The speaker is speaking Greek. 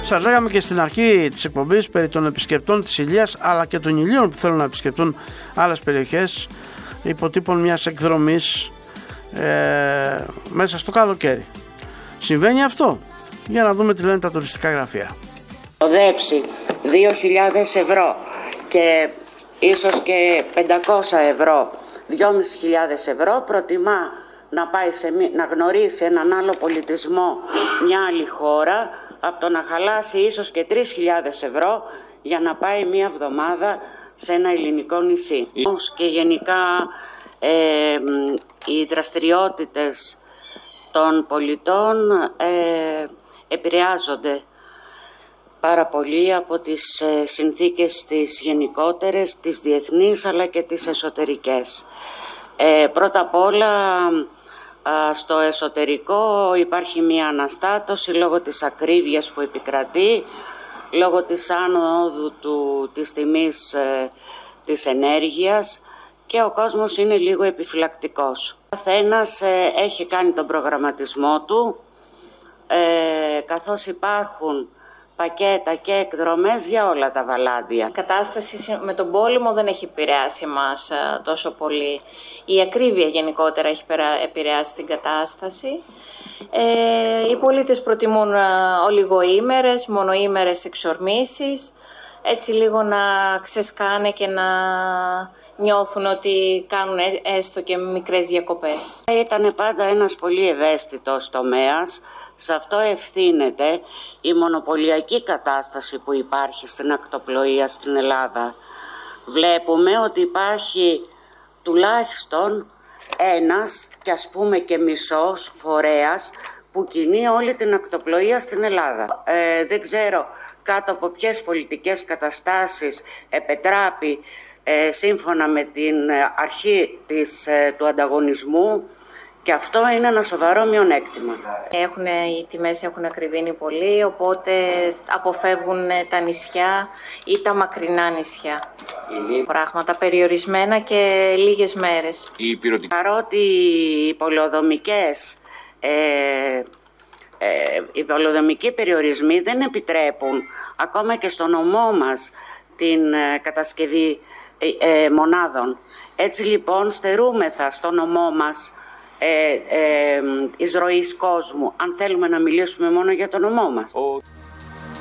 Σας λέγαμε και στην αρχή της εκπομπής περί των επισκεπτών της Ηλίας, αλλά και των Ηλίων που θέλουν να επισκεπτούν άλλες περιοχές υποτύπων μιας εκδρομής μέσα στο καλοκαίρι. Συμβαίνει αυτό? Για να δούμε τι λένε τα τουριστικά γραφεία. Οδέψει 2.000 ευρώ και ίσως και 500 ευρώ, 2.500 ευρώ, προτιμά να πάει να γνωρίσει έναν άλλο πολιτισμό, μια άλλη χώρα, από το να χαλάσει ίσως και 3.000 ευρώ για να πάει μια εβδομάδα σε ένα ελληνικό νησί. Και γενικά οι δραστηριότητες των πολιτών επηρεάζονται πάρα πολύ από τις συνθήκες τις γενικότερες, τις διεθνείς αλλά και τις εσωτερικές. Πρώτα απ' όλα στο εσωτερικό υπάρχει μια αναστάτωση λόγω της ακρίβειας που επικρατεί, λόγω της άνοδου της τιμής της ενέργειας και ο κόσμος είναι λίγο επιφυλακτικός. Ο καθένας έχει κάνει τον προγραμματισμό του, καθώς υπάρχουν πακέτα και εκδρομές για όλα τα βαλάντια. Η κατάσταση με τον πόλεμο δεν έχει επηρεάσει εμάς τόσο πολύ. Η ακρίβεια γενικότερα έχει επηρεάσει την κατάσταση. Οι πολίτες προτιμούν ολιγοήμερες, μονοήμερες εξορμήσεις, έτσι λίγο να ξεσκάνε και να νιώθουν ότι κάνουν έστω και μικρές διακοπές. Ήταν πάντα ένας πολύ ευαίσθητος τομέας. Σε αυτό ευθύνεται η μονοπωλιακή κατάσταση που υπάρχει στην ακτοπλοεία στην Ελλάδα. Βλέπουμε ότι υπάρχει τουλάχιστον ένας και ας πούμε και μισός φορέας που κινεί όλη την ακτοπλοεία στην Ελλάδα. Δεν ξέρω κάτω από ποιες πολιτικές καταστάσεις επετράπει σύμφωνα με την αρχή του ανταγωνισμού, και αυτό είναι ένα σοβαρό μειονέκτημα. Οι τιμές έχουν ακριβήνει πολύ, οπότε αποφεύγουν τα νησιά ή τα μακρινά νησιά. Πράγματα περιορισμένα και λίγες μέρες. Παρότι οι πολεοδομικοί περιορισμοί δεν επιτρέπουν ακόμα και στο νομό μας την κατασκευή μονάδων. Έτσι λοιπόν στερούμεθα στο νομό μας εισρωής κόσμου, αν θέλουμε να μιλήσουμε μόνο για το νομό μας.